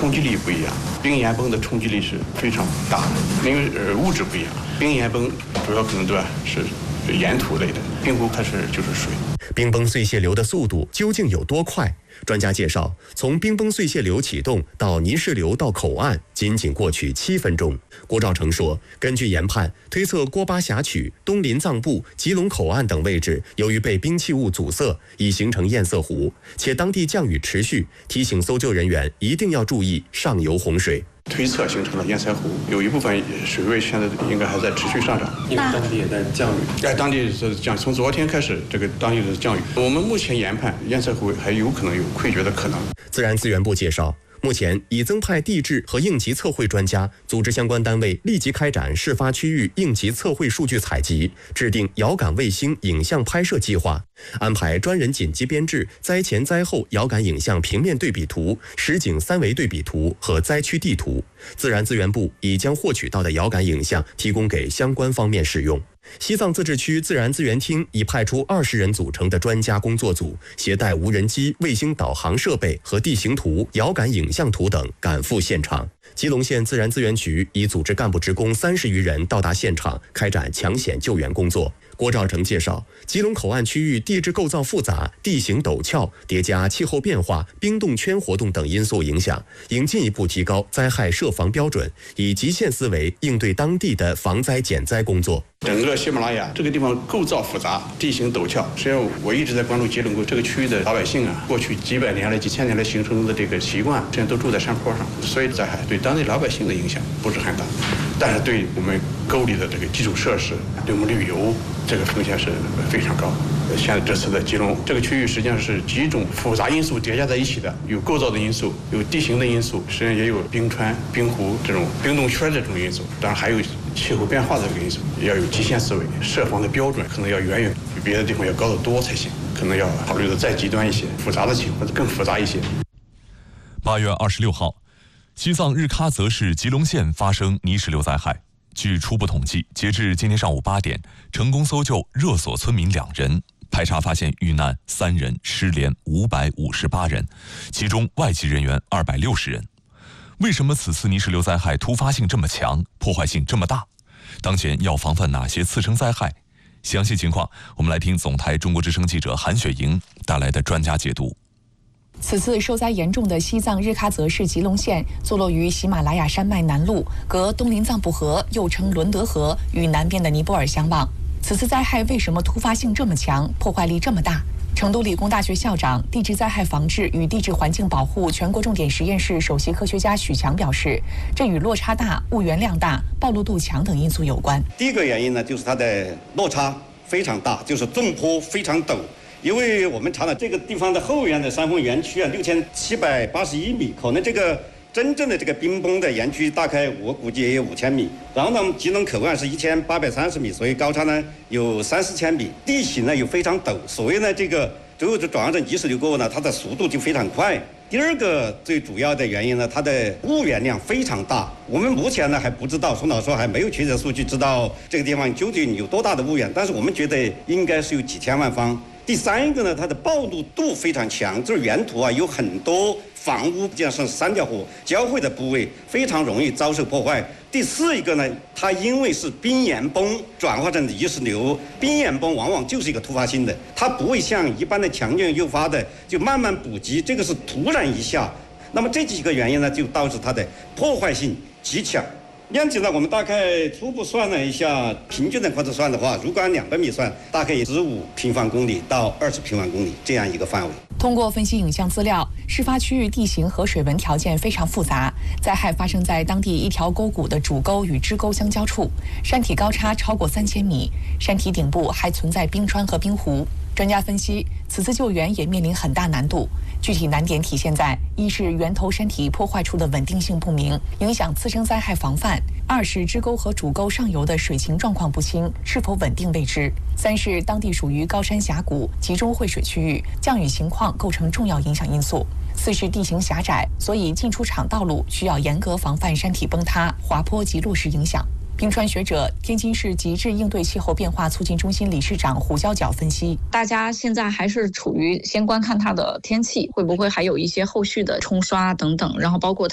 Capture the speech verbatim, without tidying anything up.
冲击力不一样。冰岩崩的冲击力是非常大的，因为呃物质不一样。冰岩崩主要可能对吧是岩土类的，冰湖它是就是水。 冰崩碎屑流的速度究竟有多快？专家介绍，从冰崩碎屑流启动到泥石流到口岸，仅仅过去七分钟。郭兆成说，根据研判推测，郭巴峡曲、东临藏部、吉隆口岸等位置，由于被冰气物阻塞，已形成堰塞湖，且当地降雨持续，提醒搜救人员一定要注意上游洪水。 推测形成了堰塞湖，有一部分水位现在应该还在持续上涨， 因为当地也在降雨。 在当地是降，从昨天开始，这个当地的降雨。我们目前研判堰塞湖还有可能有溃决的可能。 自然资源部介绍，目前已增派地质和应急测绘专家，组织相关单位立即开展事发区域应急测绘数据采集，制定遥感卫星影像拍摄计划，安排专人紧急编制灾前灾后遥感影像平面对比图、实景三维对比图和灾区地图。自然资源部已将获取到的遥感影像提供给相关方面使用。西藏自治区自然资源厅已派出二十人组成的专家工作组，携带无人机、卫星导航设备和地形图、遥感影像图等赶赴现场。吉隆县自然资源局已组织干部职工三十余人到达现场，开展抢险救援工作。郭兆成介绍，吉隆口岸区域地质构造复杂，地形陡峭，叠加气候变化、冰冻圈活动等因素影响，应进一步提高灾害设防标准，以极限思维应对当地的防灾减灾工作。 整个喜马拉雅这个地方构造复杂，地形陡峭。实际上，我一直在关注吉隆坡这个区域的老百姓啊，过去几百年来、几千年来形成的这个习惯，现在都住在山坡上，所以灾害对当地老百姓的影响不是很大，但是对我们沟里的这个基础设施、对我们旅游这个风险是非常高。现在这次的吉隆这个区域实际上是几种复杂因素叠加在一起的，有构造的因素，有地形的因素，实际上也有冰川、冰湖这种冰冻圈的这种因素，当然还有气候变化的这个因素，要有极限思维，设防的标准可能要远远比别的地方要高得多才行，可能要考虑的再极端一些，复杂的情况更复杂一些。 八月二十六号，西藏日喀则市吉隆县发生泥石流灾害。据初步统计，截至今天上午八点，成功搜救热索村民两人，排查发现遇难三人，失联五百五十八人，其中外籍人员二百六十人。为什么此次泥石流灾害突发性这么强，破坏性这么大？当前要防范哪些次生灾害？详细情况，我们来听总台中国之声记者韩雪莹带来的专家解读。 此次受灾严重的西藏日喀则市吉隆县，坐落于喜马拉雅山脉南麓，隔东林藏布河又称伦德河与南边的尼泊尔相望。此次灾害为什么突发性这么强，破坏力这么大？成都理工大学校长、地质灾害防治与地质环境保护全国重点实验室首席科学家许强表示，这与落差大、物源量大、暴露度强等因素有关。 第一个原因呢，就是它的落差非常大，就是纵坡非常陡。因为我们查了这个地方的后缘的山峰园区啊，六千七百八十一米，可能这个真正的这个冰崩的园区大概我估计也有五千米。然后呢，吉隆口岸是一千八百三十米，所以高差呢有三四千米。地形呢又非常陡，所以呢这个最后就转化成泥石流过后呢，它的速度就非常快。第二个最主要的原因呢，它的物源量非常大。我们目前呢还不知道，宋老师还没有确切数据知道这个地方究竟有多大的物源，但是我们觉得应该是有几千万方。第三个呢，它的暴露度非常强，就是原土啊有很多房屋，这样是三条河交汇的部位，非常容易遭受破坏。第四一个呢，它因为是冰岩崩转化成泥石流，冰岩崩往往就是一个突发性的，它不会像一般的强震诱发的就慢慢补给，这个是突然一下。那么这几个原因呢，就导致它的破坏性极强。面积呢，我们大概初步算了一下，平均的或者算的话，如果按两百米算，大概十五平方公里到二十平方公里这样一个范围。 通过分析影像资料，事发区域地形和水文条件非常复杂，灾害发生在当地一条沟谷的主沟与支沟相交处，山体高差超过三千米，山体顶部还存在冰川和冰湖。专家分析，此次救援也面临很大难度。具体难点体现在：一是源头山体破坏处的稳定性不明，影响次生灾害防范；二是支沟和主沟上游的水情状况不清，是否稳定未知；三是当地属于高山峡谷，集中汇水区域，降雨情况构成重要影响因素；四是地形狭窄，所以进出场道路需要严格防范山体崩塌、滑坡及落石影响。冰川学者、天津市极致应对气候变化促进中心理事长胡娇角分析， 大家现在还是处于先观看它的天气，会不会还有一些后续的冲刷等等，然后包括